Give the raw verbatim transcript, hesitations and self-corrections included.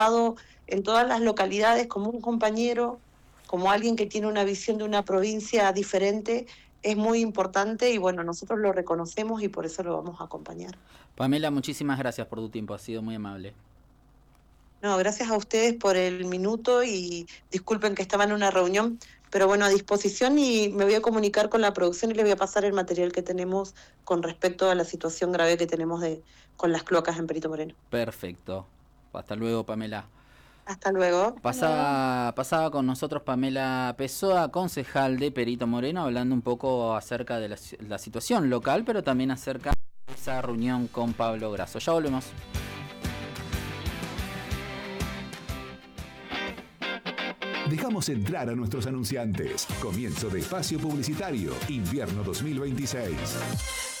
en todas las localidades como un compañero, como alguien que tiene una visión de una provincia diferente, es muy importante y bueno, nosotros lo reconocemos y por eso lo vamos a acompañar. Pamela, muchísimas gracias por tu tiempo, ha sido muy amable. No, gracias a ustedes por el minuto y disculpen que estaba en una reunión, pero bueno, a disposición y me voy a comunicar con la producción y les voy a pasar el material que tenemos con respecto a la situación grave que tenemos de, con las cloacas en Perito Moreno. Perfecto. Hasta luego, Pamela. Hasta luego. Pasaba, pasaba con nosotros Pamela Pessoa, concejal de Perito Moreno, hablando un poco acerca de la, la situación local, pero también acerca de esa reunión con Pablo Grasso. Ya volvemos. Dejamos entrar a nuestros anunciantes. Comienzo de espacio publicitario, invierno dos mil veintiséis.